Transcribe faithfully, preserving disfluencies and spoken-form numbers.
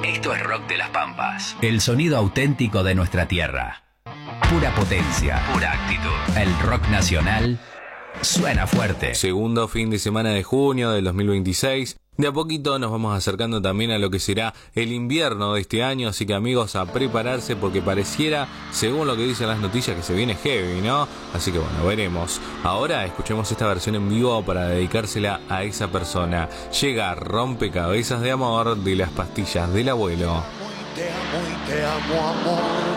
Esto es Rock de las Pampas. El sonido auténtico de nuestra tierra. Pura potencia, pura actitud. El rock nacional suena fuerte. Segundo fin de semana de junio del dos mil veintiséis. De a poquito nos vamos acercando también a lo que será el invierno de este año, así que amigos, a prepararse porque pareciera, según lo que dicen las noticias, que se viene heavy, ¿no? Así que bueno, veremos. Ahora escuchemos esta versión en vivo para dedicársela a esa persona. Llega Rompecabezas de Amor de las Pastillas del Abuelo. Te amo y te amo, amor.